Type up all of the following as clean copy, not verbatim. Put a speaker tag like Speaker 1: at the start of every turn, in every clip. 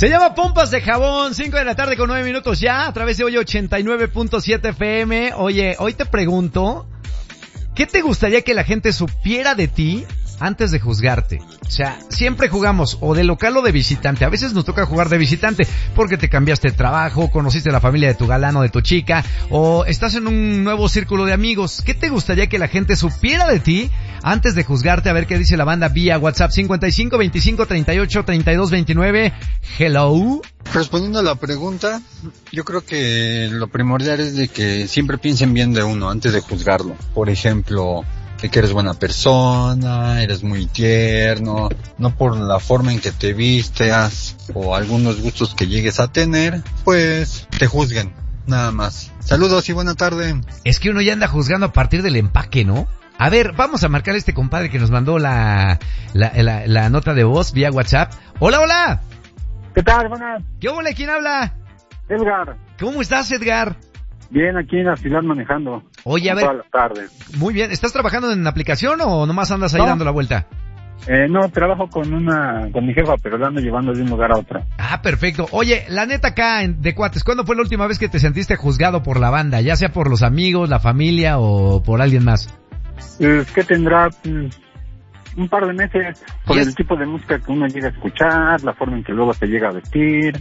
Speaker 1: Se llama Pompas de Jabón, 5 de la tarde con 9 minutos ya, a través de hoy 89.7 FM. Oye, hoy te pregunto, ¿qué te gustaría que la gente supiera de ti antes de juzgarte? O sea, siempre jugamos o de local o de visitante. A veces nos toca jugar de visitante porque te cambiaste de trabajo, conociste a la familia de tu galán o de tu chica, o estás en un nuevo círculo de amigos. ¿Qué te gustaría que la gente supiera de ti antes de juzgarte? A ver qué dice la banda vía WhatsApp 55 25 38 32 29. Hello.
Speaker 2: Respondiendo a la pregunta, yo creo que lo primordial es de que siempre piensen bien de uno antes de juzgarlo. Por ejemplo, de que eres buena persona, eres muy tierno, no por la forma en que te vistes o algunos gustos que llegues a tener, pues te juzguen, nada más. Saludos y buena tarde.
Speaker 1: Es que uno ya anda juzgando a partir del empaque, ¿no? A ver, vamos a marcar a este compadre que nos mandó la nota de voz vía WhatsApp. ¡Hola, hola!
Speaker 3: ¿Qué tal, buenas?
Speaker 1: ¿Qué hola? ¿Quién habla?
Speaker 3: Edgar.
Speaker 1: ¿Cómo estás, Edgar?
Speaker 3: Bien, aquí en la ciudad manejando.
Speaker 1: Oye, a ver.
Speaker 3: Todas las tardes.
Speaker 1: Muy bien. ¿Estás trabajando en la aplicación o nomás andas ahí dando la vuelta?
Speaker 3: No, trabajo con mi jefa, pero la ando llevando de un lugar a otro.
Speaker 1: Ah, perfecto. Oye, la neta acá de cuates, ¿cuándo fue la última vez que te sentiste juzgado por la banda? Ya sea por los amigos, la familia o por alguien más.
Speaker 3: Es que tendrá un par de meses por el tipo de música que uno llega a escuchar, la forma en que luego se llega a vestir.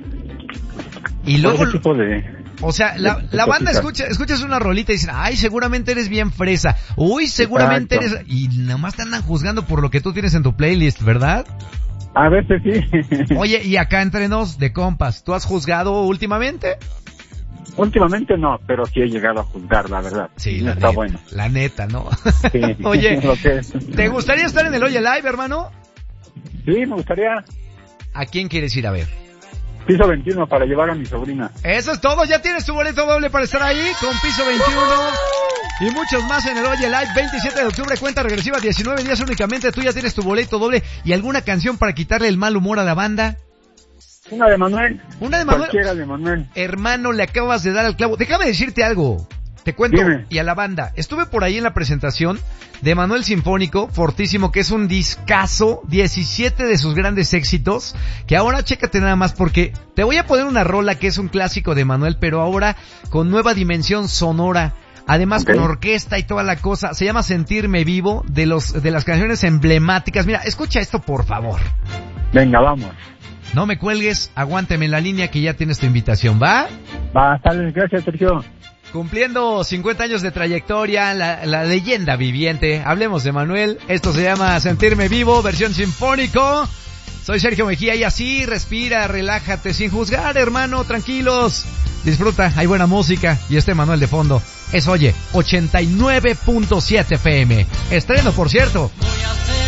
Speaker 1: Y luego,
Speaker 3: ese tipo de...
Speaker 1: O sea, la banda escuchas una rolita y dicen, ay, seguramente eres bien fresa. Uy, seguramente eres... Y nomás te andan juzgando por lo que tú tienes en tu playlist, ¿verdad?
Speaker 3: A veces sí.
Speaker 1: Oye, y acá entre nos, de compas, ¿tú has juzgado últimamente?
Speaker 3: Últimamente no, pero sí he llegado a juzgar, la verdad.
Speaker 1: Sí,
Speaker 3: está bueno.
Speaker 1: La neta, ¿no?
Speaker 3: Sí.
Speaker 1: Oye, ¿te gustaría estar en el Oye Live, hermano?
Speaker 3: Sí, me gustaría.
Speaker 1: ¿A quién quieres ir a ver?
Speaker 3: Piso 21 para llevar a mi sobrina.
Speaker 1: Eso es todo, ya tienes tu boleto doble para estar ahí con Piso 21 y muchos más en el Oye Live, 27 de octubre, cuenta regresiva, 19 días únicamente, tú ya tienes tu boleto doble. ¿Y alguna canción para quitarle el mal humor a la banda?
Speaker 3: Una de Manuel.
Speaker 1: Una de Manuel.
Speaker 3: Cualquiera de Manuel.
Speaker 1: Hermano, le acabas de dar al clavo. Déjame decirte algo. Te cuento.
Speaker 3: Dime.
Speaker 1: Y a la banda. Estuve por ahí en la presentación de Manuel Sinfónico, fortísimo, que es un discazo, 17 de sus grandes éxitos, que ahora chécate nada más porque te voy a poner una rola que es un clásico de Manuel, pero ahora con nueva dimensión sonora. Además con orquesta y toda la cosa. Se llama Sentirme Vivo, de las canciones emblemáticas. Mira, escucha esto por favor.
Speaker 3: Venga, vamos.
Speaker 1: No me cuelgues, aguántame en la línea que ya tienes tu invitación, ¿va?
Speaker 3: Va, sale, gracias, Sergio.
Speaker 1: Cumpliendo 50 años de trayectoria, la leyenda viviente. Hablemos de Manuel. Esto se llama Sentirme Vivo, versión sinfónico. Soy Sergio Mejía y así, respira, relájate, sin juzgar, hermano, tranquilos. Disfruta, hay buena música y Manuel de fondo. Es, oye, 89.7 FM. Estreno, por cierto.